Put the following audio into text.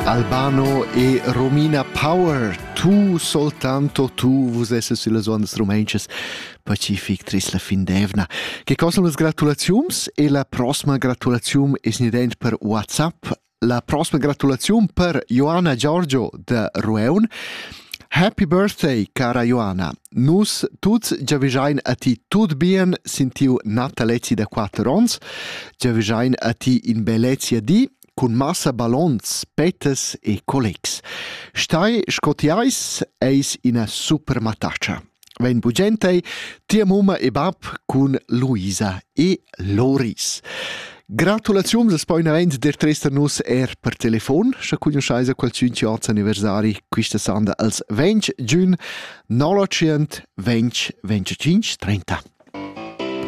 Albano e Romina Power, tu soltanto tu, vos esses sulle ondas romances Pacific tris la fin d'evna. Che cosa le gratulazioni e la prossima gratulazione è nident per WhatsApp. La prossima gratulazione per Joanna Giorgio de Rueun. Happy birthday, cara Joanna. Nus tuts già visain a ti tut bien sentiu natalezzi da 4 ans. Già visain a ti in bellezia di con massa ballons, petes e collegs. Stai scotiais eis ina super mataccia. Ven bugentei, tia mumma e bab con Luisa e Loris. Gratulazioni spoinavent der trester nus per telefon, scha cugnosceisa quel 58 anniversari quista sanda als 20 giugn 1925 30.